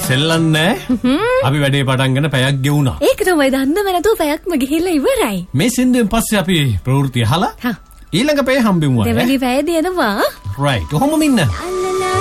සෙල්ලන්නේ අපි වැඩේ පටන් ගන්න පැයක් ගෙවුණා. ඒක තමයි දන්නම නැතුව පැයක්ම ගිහිල්ලා ඉවරයි. මේ සින්දුවෙන් පස්සේ අපි ප්‍රවෘත්ති අහලා ඊළඟ පැය හම්බෙමු. දෙවෙනි පැයදී එනවා. right. කොහොමද ඉන්න?